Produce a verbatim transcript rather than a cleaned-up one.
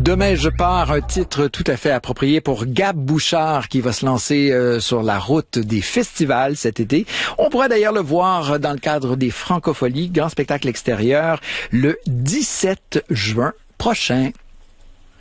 Demain, je pars, un titre tout à fait approprié pour Gab Bouchard qui va se lancer euh, sur la route des festivals cet été. On pourra d'ailleurs le voir dans le cadre des Francopholies, grand spectacle extérieur, le dix-sept juin prochain.